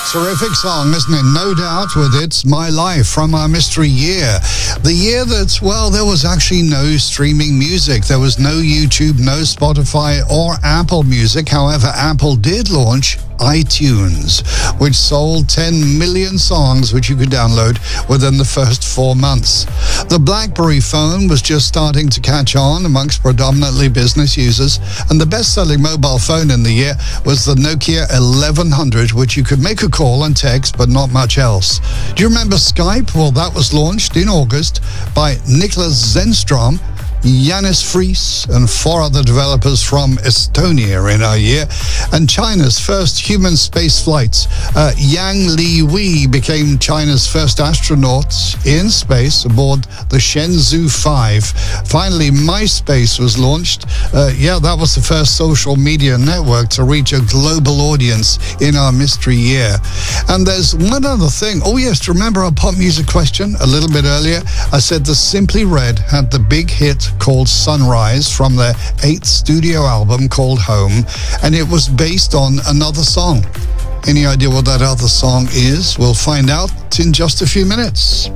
Terrific song, isn't it? No doubt with It's My Life from our mystery year. The year that, well, there was actually no streaming music. There was no YouTube, no Spotify or Apple Music. However, Apple did launch iTunes, which sold 10 million songs which you could download within the first 4 months. The BlackBerry phone was just starting to catch on amongst predominantly business users, and the best-selling mobile phone in the year was the Nokia 1100, which you could make a call and text, but not much else. Do you remember Skype? Well, that was launched in August by Niklas Zennström, Yanis Friis, and 4 other developers from Estonia in our year. And China's first human space flights, Yang Liwei became China's first astronaut in space aboard the Shenzhou 5. Finally, MySpace was launched. That was the first social media network to reach a global audience in our mystery year. And there's one other thing. Oh yes, do you remember our pop music question a little bit earlier? I said the Simply Red had the big hit called Sunrise from their 8th studio album called Home, and it was based on another song. Any idea what that other song is? We'll find out in just a few minutes.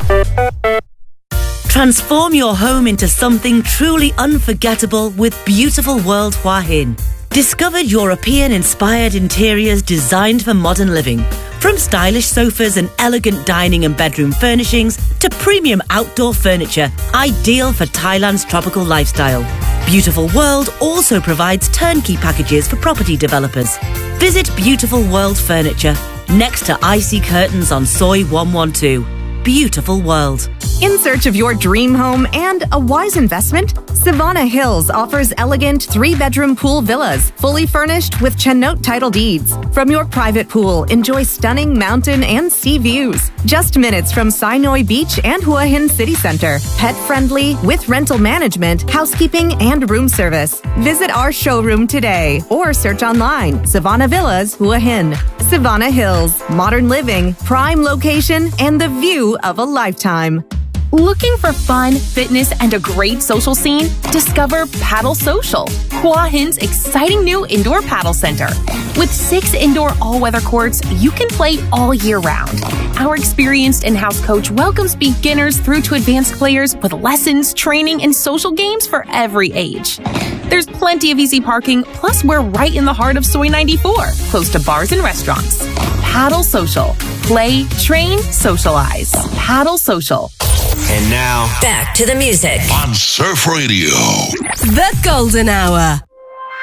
Transform your home into something truly unforgettable with Beautiful World Hua Hin. Discover European-inspired interiors designed for modern living. From stylish sofas and elegant dining and bedroom furnishings to premium outdoor furniture, ideal for Thailand's tropical lifestyle. Beautiful World also provides turnkey packages for property developers. Visit Beautiful World Furniture, next to Icy Curtains on Soi 112. Beautiful World. In search of your dream home and a wise investment? Savannah Hills offers elegant 3-bedroom pool villas, fully furnished with Chennote title deeds. From your private pool, enjoy stunning mountain and sea views. Just minutes from Sinoi Beach and Hua Hin City Center. Pet-friendly, with rental management, housekeeping, and room service. Visit our showroom today or search online, Savannah Villas, Hua Hin. Savannah Hills, modern living, prime location, and the view of a lifetime. Looking for fun, fitness, and a great social scene? Discover Paddle Social, Hua Hin's exciting new indoor paddle center. With 6 indoor all-weather courts, you can play all year round. Our experienced in-house coach welcomes beginners through to advanced players with lessons, training, and social games for every age. There's plenty of easy parking, plus we're right in the heart of Soi 94, close to bars and restaurants. Paddle Social. Play, train, socialize. Paddle Social. And now, back to the music on Surf Radio. The Golden Hour.